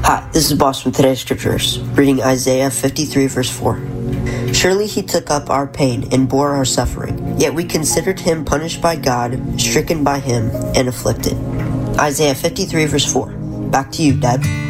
Hi, this is Boss from Today's Scriptures, reading Isaiah 53 verse 4. Surely he took up our pain and bore our suffering, yet we considered him punished by God, stricken by him, and afflicted. Isaiah 53 verse 4. Back to you, Dad.